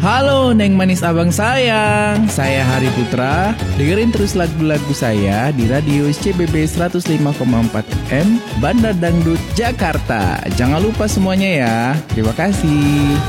Halo Neng Manis Abang Sayang, saya Hari Putra. Dengerin terus lagu-lagu saya di radio CBB 105,4 FM Bandar Dangdut Jakarta. Jangan lupa semuanya ya. Terima kasih.